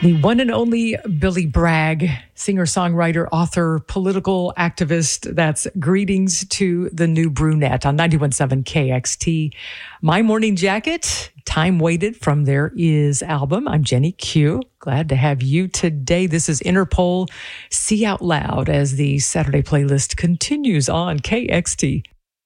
The one and only Billy Bragg, singer-songwriter, author, political activist. That's Greetings to the New Brunette on 91.7 KXT. My Morning Jacket, Time Waited from their Is album. I'm Jenny Q. Glad to have you today. This is Interpol See Out Loud as the Saturday playlist continues on KXT.